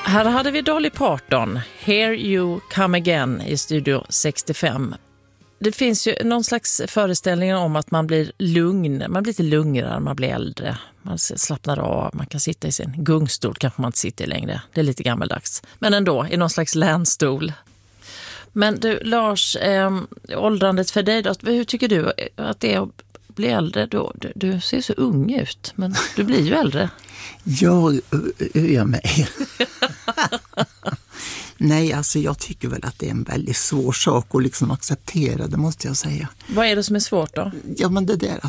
Här hade vi Dolly Parton, Here You Come Again i Studio 65. Det finns ju någon slags föreställning om att man blir lugn, man blir lite lugnare när man blir äldre. Man slappnar av, man kan sitta i sin gungstol, kanske man inte sitter längre. Det är lite gammaldags. Men ändå, i någon slags länstol. Men du, Lars, åldrandet för dig då, hur tycker du att det är att bli äldre? Du ser så ung ut, men du blir ju äldre. Jag mig. Nej, alltså jag tycker väl att det är en väldigt svår sak att liksom acceptera, det måste jag säga. Vad är det som är svårt då? Ja, men det där att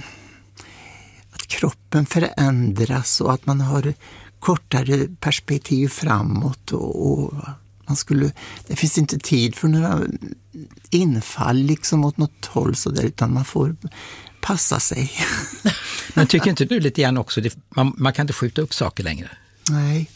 kroppen förändras och att man har kortare perspektiv framåt och det finns inte tid för några infall liksom åt något håll så där, utan man får passa sig. Men tycker inte du lite grann också, man kan inte skjuta upp saker längre? Nej,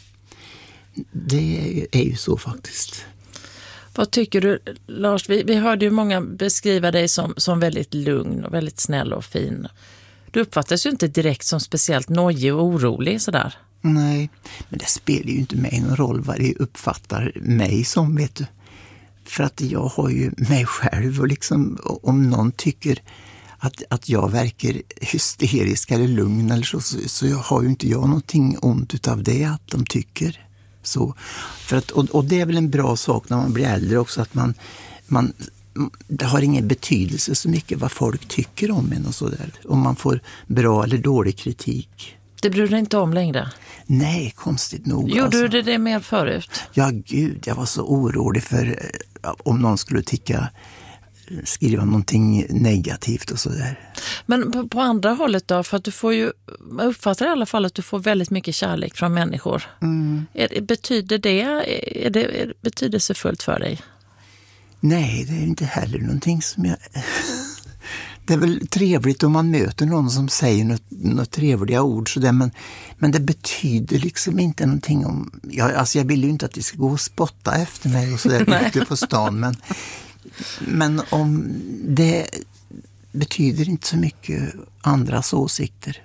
det är ju så faktiskt. Vad tycker du, Lars? Vi hörde ju många beskriva dig som väldigt lugn och väldigt snäll och fin. Du uppfattas ju inte direkt som speciellt nojig och orolig sådär. Nej, men det spelar ju inte mig någon roll vad de uppfattar mig som, vet du. För att jag har ju mig själv och liksom, om någon tycker att jag verkar hysterisk eller lugn eller så har ju inte jag någonting ont utav det att de tycker så. För att, och det är väl en bra sak när man blir äldre också, att man det har ingen betydelse så mycket vad folk tycker om en och så där. Om man får bra eller dålig kritik. Det bryr du inte om längre? Nej, konstigt nog. Gjorde du det mer förut? Ja, gud, jag var så orolig för om någon skulle skriva någonting negativt och sådär. Men på andra hållet då, för att du får ju, jag uppfattar i alla fall att du får väldigt mycket kärlek från människor. Mm. Betyder det, är det betydelsefullt för dig? Nej, det är inte heller någonting som jag... Det är väl trevligt om man möter någon som säger något trevliga ord sådär, men det betyder liksom inte någonting om... Jag vill ju inte att det ska gå och spotta efter mig och sådär ute på stan, men om det betyder inte så mycket andras åsikter.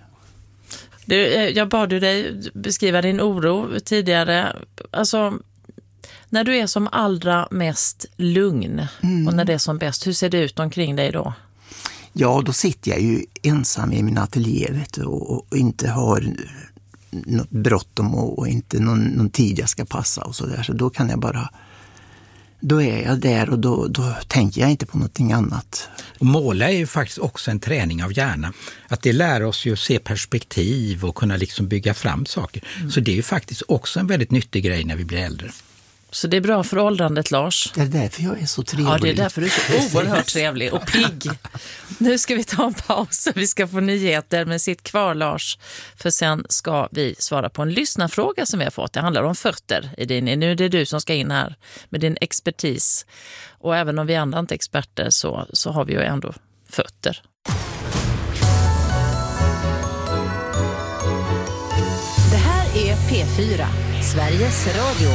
Jag bad ju dig beskriva din oro tidigare. Alltså, när du är som allra mest lugn och när det är som bäst, hur ser det ut omkring dig då? Ja, då sitter jag ju ensam i min ateljé och inte har något bråttom och inte någon tid jag ska passa och sådär. Så då kan jag bara... Då är jag där och då tänker jag inte på någonting annat. Och måla är ju faktiskt också en träning av hjärnan. Att det lär oss ju att se perspektiv och kunna liksom bygga fram saker. Så det är ju faktiskt också en väldigt nyttig grej när vi blir äldre. Så det är bra för åldrandet, Lars. Det är därför jag är så trevlig. Ja, det är därför du är så oerhört trevlig och pigg. Nu ska vi ta en paus och vi ska få nyheter, men sitt kvar, Lars. För sen ska vi svara på en lyssnarfråga som vi har fått. Det handlar om fötter i din. Nu är det du som ska in här med din expertis. Och även om vi andra inte är experter så har vi ju ändå fötter. Det här är P4, Sveriges Radio.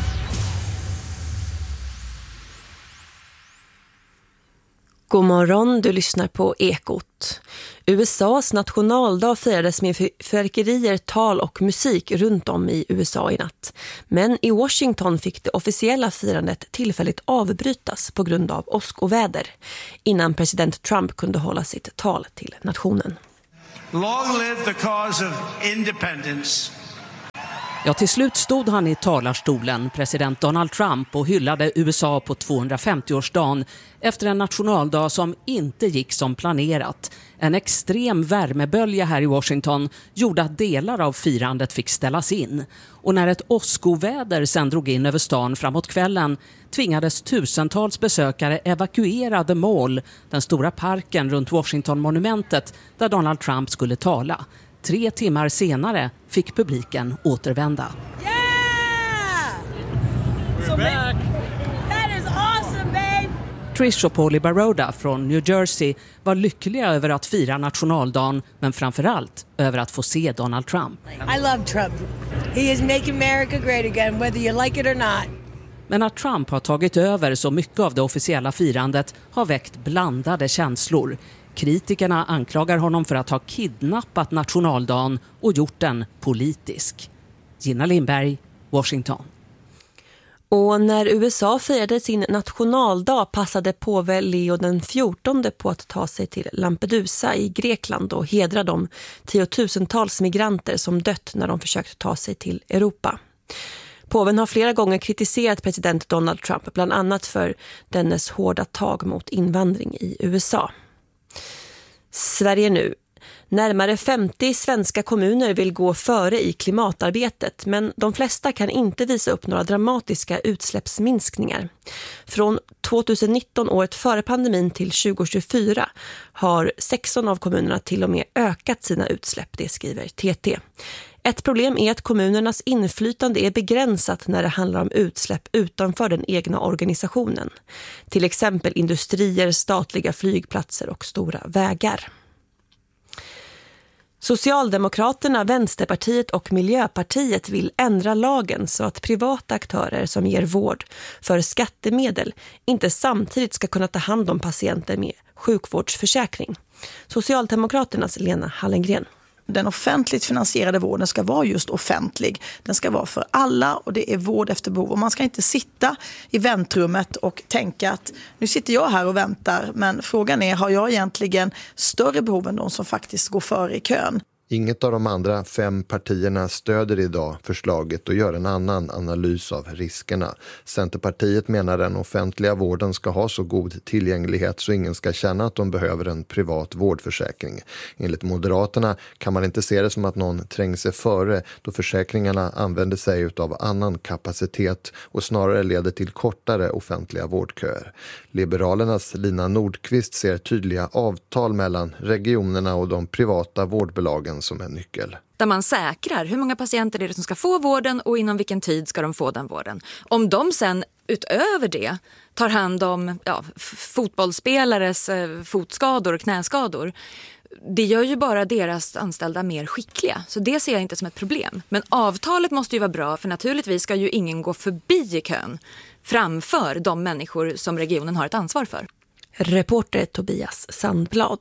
God morgon, du lyssnar på Ekot. USAs nationaldag firades med fyrverkerier, tal och musik runt om i USA i natt. Men i Washington fick det officiella firandet tillfälligt avbrytas på grund av åskoväder innan president Trump kunde hålla sitt tal till nationen. Long live the cause of independence. Ja, till slut stod han i talarstolen, president Donald Trump, och hyllade USA på 250-årsdagen efter en nationaldag som inte gick som planerat. En extrem värmebölja här i Washington gjorde att delar av firandet fick ställas in. Och när ett åskoväder sen drog in över stan framåt kvällen tvingades tusentals besökare evakuera The Mall, den stora parken runt Washington-monumentet där Donald Trump skulle tala. 3 timmar senare fick publiken återvända. Yeah! So back. That is awesome, babe. Trish och Paulie Baroda från New Jersey var lyckliga över att fira nationaldagen, men framförallt över att få se Donald Trump. I love Trump. He is making America great again, whether you like it or not. Men att Trump har tagit över så mycket av det officiella firandet har väckt blandade känslor. Kritikerna anklagar honom för att ha kidnappat nationaldagen och gjort den politisk. Gina Lindberg, Washington. Och när USA firade sin nationaldag passade påve Leo den 14 på att ta sig till Lampedusa i Grekland och hedra de tiotusentals migranter som dött när de försökt ta sig till Europa. Påven har flera gånger kritiserat president Donald Trump, bland annat för dennes hårda tag mot invandring i USA. Sverige nu. Närmare 50 svenska kommuner vill gå före i klimatarbetet, men de flesta kan inte visa upp några dramatiska utsläppsminskningar. Från 2019, året före pandemin, till 2024 har 16 av kommunerna till och med ökat sina utsläpp, det skriver TT. Ett problem är att kommunernas inflytande är begränsat när det handlar om utsläpp utanför den egna organisationen. Till exempel industrier, statliga flygplatser och stora vägar. Socialdemokraterna, Vänsterpartiet och Miljöpartiet vill ändra lagen så att privata aktörer som ger vård för skattemedel inte samtidigt ska kunna ta hand om patienter med sjukvårdsförsäkring. Socialdemokraternas Lena Hallengren. Den offentligt finansierade vården ska vara just offentlig. Den ska vara för alla och det är vård efter behov. Och man ska inte sitta i väntrummet och tänka att nu sitter jag här och väntar, men frågan är, har jag egentligen större behov än de som faktiskt går före i kön? Inget av de andra 5 partierna stöder idag förslaget och gör en annan analys av riskerna. Centerpartiet menar den offentliga vården ska ha så god tillgänglighet så ingen ska känna att de behöver en privat vårdförsäkring. Enligt Moderaterna kan man inte se det som att någon tränger sig före då försäkringarna använder sig av annan kapacitet och snarare leder till kortare offentliga vårdköer. Liberalernas Lina Nordqvist ser tydliga avtal mellan regionerna och de privata vårdbolagen som en nyckel. Där man säkrar hur många patienter är det som ska få vården och inom vilken tid ska de få den vården. Om de sen utöver det tar hand om fotbollsspelares fotskador och knäskador, det gör ju bara deras anställda mer skickliga. Så det ser jag inte som ett problem. Men avtalet måste ju vara bra, för naturligtvis ska ju ingen gå förbi kön framför de människor som regionen har ett ansvar för. Reporter Tobias Sandblad.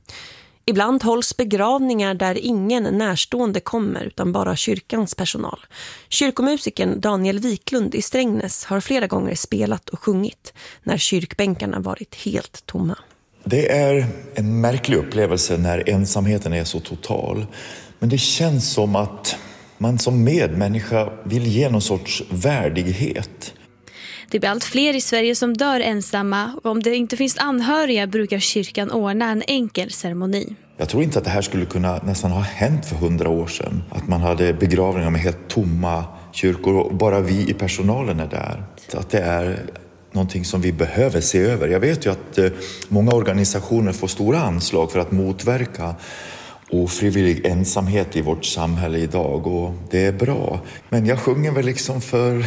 Ibland hålls begravningar där ingen närstående kommer utan bara kyrkans personal. Kyrkomusikern Daniel Wiklund i Strängnäs har flera gånger spelat och sjungit när kyrkbänkarna varit helt tomma. Det är en märklig upplevelse när ensamheten är så total. Men det känns som att man som medmänniska vill ge någon sorts värdighet. Det blir allt fler i Sverige som dör ensamma, och om det inte finns anhöriga brukar kyrkan ordna en enkel ceremoni. Jag tror inte att det här skulle kunna nästan ha hänt för 100 år sedan. Att man hade begravningar med helt tomma kyrkor och bara vi i personalen är där. Så att det är någonting som vi behöver se över. Jag vet ju att många organisationer får stora anslag för att motverka ofrivillig ensamhet i vårt samhälle idag, och det är bra. Men jag sjunger väl liksom för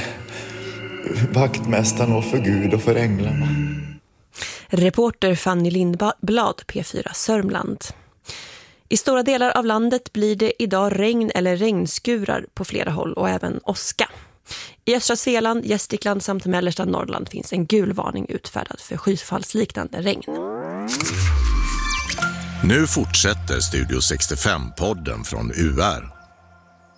vaktmästaren och för Gud och för änglarna. Reporter Fanny Lindblad, P4 Sörmland. I stora delar av landet blir det idag regn eller regnskurar på flera håll och även åska. I östra Svealand, Gästrikland samt mellersta Norrland finns en gul varning utfärdad för skyfallsliknande regn. Nu fortsätter Studio 65-podden från UR.